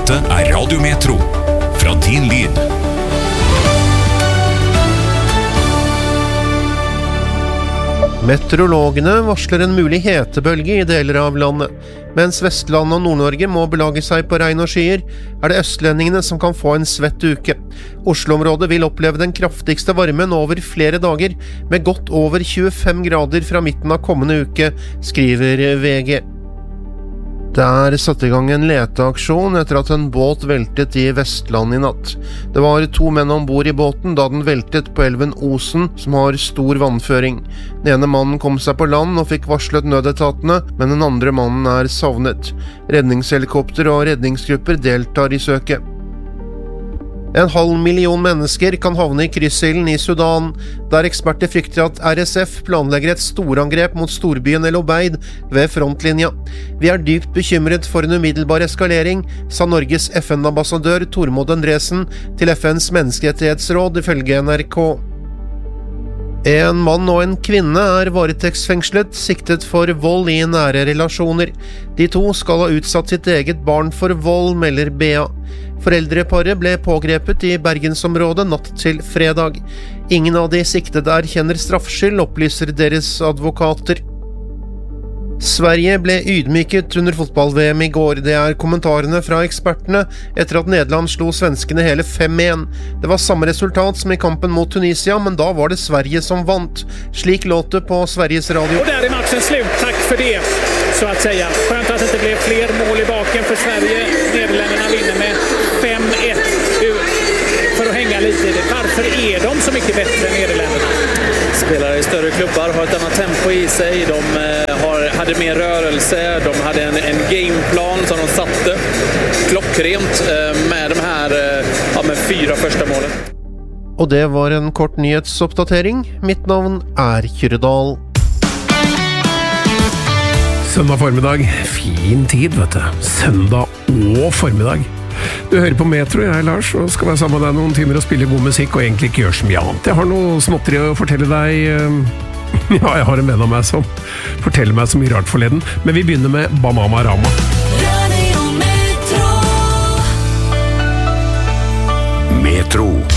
Dette Radio Metro, fra din lyd. Meteorologene varsler en mulig hetebølge I deler av landet. Mens Vestlandet og Nord-Norge må belage seg på regn og skyer, det østlendingene som kan få en svett uke. Oslo-området vil oppleve den kraftigste varmen over flere dager, med godt over 25 grader fra midten av kommende uke, skriver VG. Det satt I gang en leteaksjon etter at en båt veltet I Vestland I natt. Det var 2 menn ombord I båten da den veltet på elven Osen, som har stor vannføring. Den ene mannen kom seg på land og fikk varslet nødetatene, men den andre mannen savnet. Redningshelikopter og redningsgrupper deltar I søket. 500 000 mennesker kan havne I kryssilden I Sudan, der eksperter frykter at RSF planlegger et storangrep mot storbyen El Obeid ved frontlinja. Vi dypt bekymret for en umiddelbar eskalering, sa Norges FN-ambassadør Tormod Andresen til FNs menneskerettighetsråd ifølge NRK. En mann og en kvinne varetektsfengslet, siktet for vold I nære relasjoner. De 2 skal ha utsatt sitt eget barn for vold, melder BA. Foreldreparet ble pågrepet I Bergensområdet natt til fredag. Ingen av de siktede erkjenner straffskyld, opplyser deres advokater. Sverige ble ydmyket under fotball-VM I går. Det kommentarene fra ekspertene etter at Nederland slo svenskene hele 5-1. Det var samme resultat som I kampen mot Tunisia, men da var det Sverige som vant. Slik låt det på Sveriges Radio. Och där matchen slut, tack för det, så att säga. Skönt att det inte blev fler mål I baken för Sverige. Nederländerna vinner med 5-1 för att hänga lite I det. Varför de så mycket bättre än Nederländerna? Spelar I större klubbar, har ett annat tempo I sig. De hade mer rörelse, de hade en gameplan som de satte klockrent med de här med 4 första målen. Og det var en kort nyhetsoppdatering. Mitt navn Kyrredal. Søndag formiddag, fin tid, vet du. Søndag og formiddag. Du hører på Metro, jeg Lars, og skal være sammen med deg noen timer og spille god musikk, og egentlig ikke gjøre så mye annet. Jeg har noe småtteri å fortelle deg. Ja, jeg har en venn av meg som forteller meg så mye rart forleden, men vi begynner med Bananarama. Metro.